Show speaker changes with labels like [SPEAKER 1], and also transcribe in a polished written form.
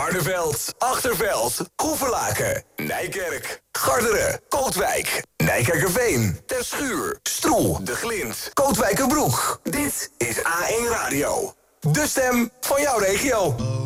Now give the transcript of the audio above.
[SPEAKER 1] Barneveld, Achterveld, Hoevelaken, Nijkerk, Garderen, Kootwijk, Nijkerkerveen, Terschuur, Stroe, De Glind, Kootwijkerbroek. Dit is A1 Radio. De stem van jouw regio.